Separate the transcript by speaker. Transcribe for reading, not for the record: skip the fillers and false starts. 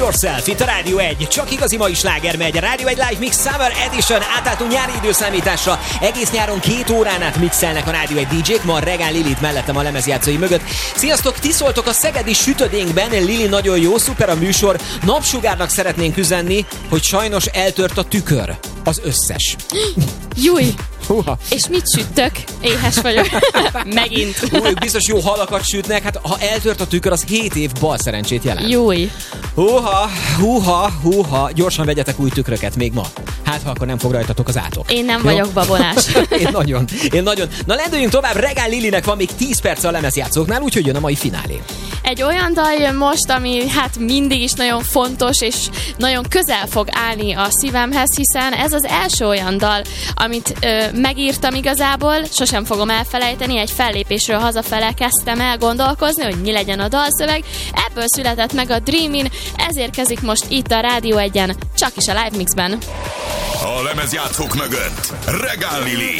Speaker 1: Yourself, itt a Rádió 1. Csak igazi mai sláger megy. A Rádió 1 Live Mix Summer Edition. Átálltunk nyári időszámításra. Egész nyáron 2 órán át mixelnek a Rádió 1 DJ-k. Ma Regál Lilit mellettem a lemezjátszói mögött. Sziasztok, ti szóltok a szegedi sütödénkben. Lili, nagyon jó, szuper a műsor. Napsugárnak szeretnénk üzenni, hogy sajnos eltört a tükör. Az összes.
Speaker 2: Júj!
Speaker 1: Húha.
Speaker 2: És mit sütök? Éhes vagyok. Megint.
Speaker 1: Ők biztos jó halakat sütnek, hát ha eltört a tükör, az 7 év bal szerencsét jelent.
Speaker 2: Júj!
Speaker 1: Húha, gyorsan vegyetek új tükröket még ma. Hát, ha akkor nem fog rajtatok az átok.
Speaker 2: Én nem vagyok babonás.
Speaker 1: Én nagyon. Na, lendüljünk tovább, Regál Lilinek van még 10 perc a lemezjátszóknál, úgyhogy jön a mai finálé.
Speaker 2: Egy olyan dal jön most, ami hát mindig is nagyon fontos, és nagyon közel fog állni a szívemhez, hiszen ez az első olyan dal, amit megírtam igazából, sosem fogom elfelejteni, egy fellépésről hazafele kezdtem el gondolkozni, hogy mi legyen a dalszöveg, ebből született meg a Dreamin, ez érkezik most itt a Rádió 1-en, csak is a Live Mixben.
Speaker 3: A lemezjátszók mögött Regál Lili.